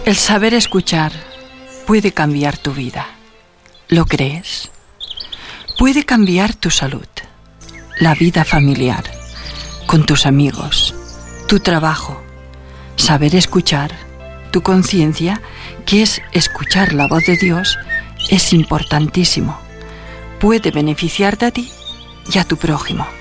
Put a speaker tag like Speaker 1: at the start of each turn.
Speaker 1: El saber escuchar puede cambiar tu vida. ¿Lo crees? Puede cambiar tu salud, la vida familiar, con tus amigos, tu trabajo. Saber escuchar, tu conciencia, que es escuchar la voz de Dios, es importantísimo. Puede beneficiarte a ti y a tu prójimo.